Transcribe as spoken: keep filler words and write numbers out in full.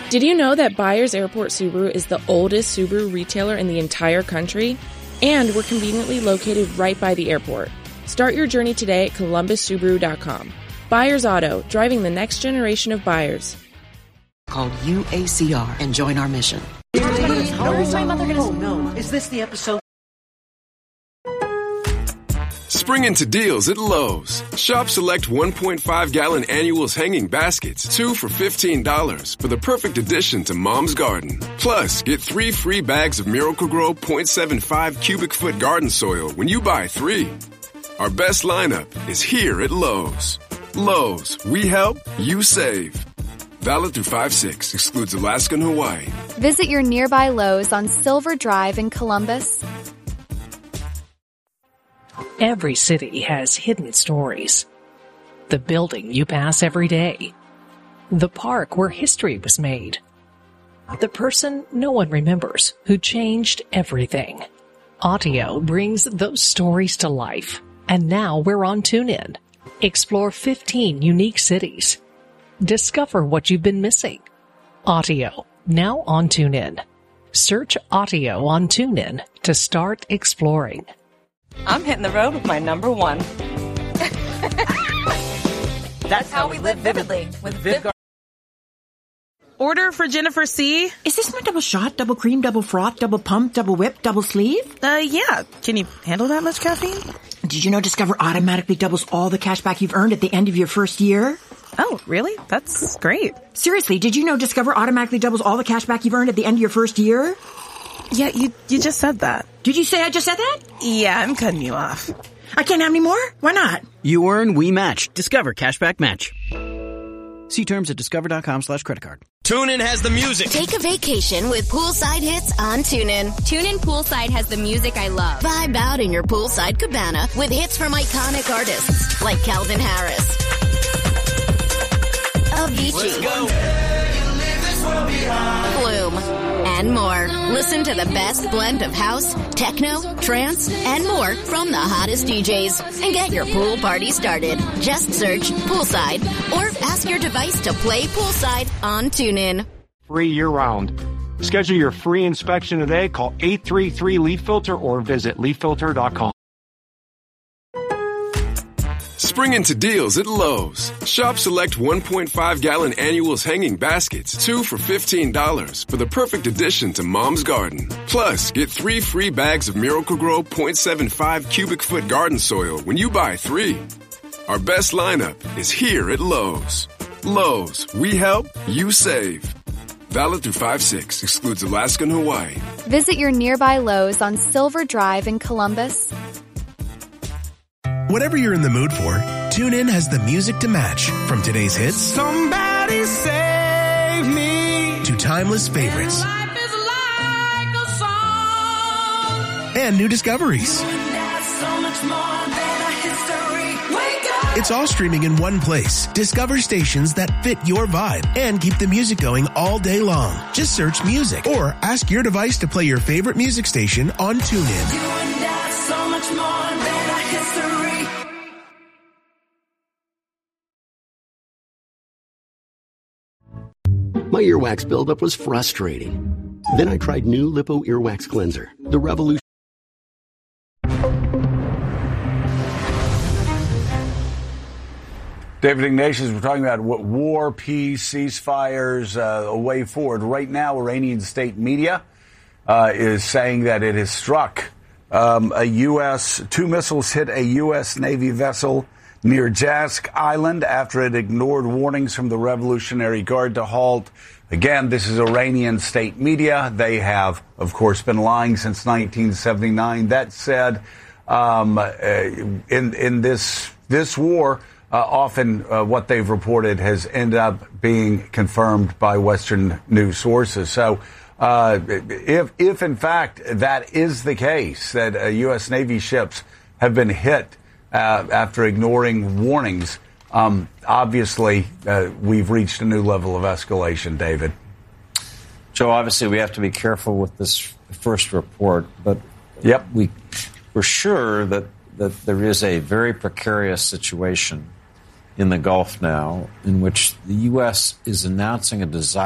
Did you know that Byers Airport Subaru is the oldest Subaru retailer in the entire country? And we're conveniently located right by the airport. Start your journey today at columbus subaru dot com. Byers Auto, driving the next generation of buyers. Called U A C R and join our mission. Oh, no. Is this the episode? Spring into deals at Lowe's. Shop select one point five gallon annuals hanging baskets, two for fifteen dollars, for the perfect addition to Mom's Garden. Plus, get three free bags of Miracle-Gro point seven five cubic foot garden soil when you buy three. Our best lineup is here at Lowe's. Lowe's, we help, you save. Valid through five six, excludes Alaska and Hawaii. Visit your nearby Lowe's on Silver Drive in Columbus. Every city has hidden stories. The building you pass every day. The park where history was made. The person no one remembers who changed everything. Audio brings those stories to life. And now we're on TuneIn. Explore fifteen unique cities. Discover what you've been missing. Audio, now on TuneIn. Search Audio on TuneIn to start exploring. I'm hitting the road with my number one. That's how we live vividly with Viv. Order for Jennifer C. Is this my double shot, double cream, double froth, double pump, double whip, double sleeve? Uh, yeah. Can you handle that much caffeine? Did you know Discover automatically doubles all the cash back you've earned at the end of your first year? Oh, really? That's great. Seriously, did you know Discover automatically doubles all the cash back you've earned at the end of your first year? Yeah, you you just said that. Did you say I just said that? Yeah, I'm cutting you off. I can't have any more? Why not? You earn, we match. Discover Cashback Match. See terms at discover.com slash credit card. TuneIn has the music. Take a vacation with poolside hits on TuneIn. TuneIn Poolside has the music I love. Vibe out in your poolside cabana with hits from iconic artists like Calvin Harris, Avicii, Flume, and more. Listen to the best blend of house, techno, trance, and more from the hottest D Js. And get your pool party started. Just search Poolside or ask your device to play Poolside on TuneIn. Free year-round. Schedule your free inspection today. Call eight three three leaf filter or visit leaf filter dot com. Spring into deals at Lowe's. Shop select one point five gallon annuals hanging baskets, two for fifteen dollars, for the perfect addition to Mom's Garden. Plus, get three free bags of Miracle-Gro point seven five cubic foot garden soil when you buy three. Our best lineup is here at Lowe's. Lowe's, we help, you save. Valid through five six, excludes Alaska and Hawaii. Visit your nearby Lowe's on Silver Drive in Columbus. Whatever you're in the mood for, TuneIn has the music to match. From today's hits, Somebody save me, to timeless favorites, life is like a song, and new discoveries. so much more than a history. Wake up. It's all streaming in one place. Discover stations that fit your vibe and keep the music going all day long. Just search music or ask your device to play your favorite music station on TuneIn. You and I, so much more than a history. My earwax buildup was frustrating. Then I tried new Lipo Earwax Cleanser, the revolution. David Ignatius, we're talking about what war, peace, ceasefires, uh, a way forward. Right now, Iranian state media uh, is saying that it has struck um, a U S, two missiles hit a U S Navy vessel near Jask Island after it ignored warnings from the Revolutionary Guard to halt. Again, this is Iranian state media. They have, of course, been lying since nineteen seventy-nine. That said, um, uh, in in this this war, uh, often uh, what they've reported has ended up being confirmed by Western news sources. So, uh, if if in fact that is the case, that uh, U S Navy ships have been hit Uh, after ignoring warnings, um, obviously uh, we've reached a new level of escalation, David. Joe, obviously we have to be careful with this first report, but yep. we, we're sure that, that there is a very precarious situation in the Gulf now in which the U S is announcing a desire